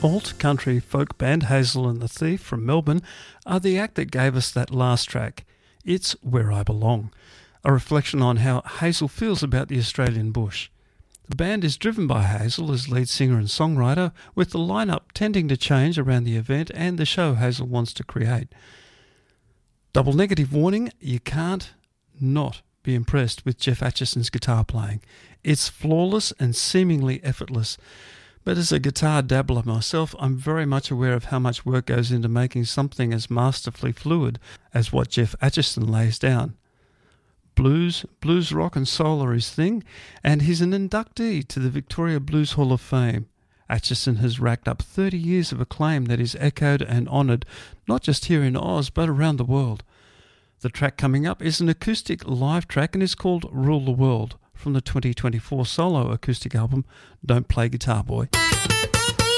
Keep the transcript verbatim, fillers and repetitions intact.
alt country folk band Hazel and the Thief from Melbourne are the act that gave us that last track. It's Where I Belong, a reflection on how Hazel feels about the Australian bush. The band is driven by Hazel as lead singer and songwriter, with the lineup tending to change around the event and the show Hazel wants to create. Double negative warning, you can't not be impressed with Jeff Atchison's guitar playing. It's flawless and seemingly effortless. But as a guitar dabbler myself, I'm very much aware of how much work goes into making something as masterfully fluid as what Jeff Atchison lays down. Blues, blues rock and soul are his thing, and he's an inductee to the Victoria Blues Hall of Fame. Atchison has racked up thirty years of acclaim that is echoed and honoured, not just here in Oz, but around the world. The track coming up is an acoustic live track and is called Rule the World, from the twenty twenty-four solo acoustic album Don't Play Guitar Boy.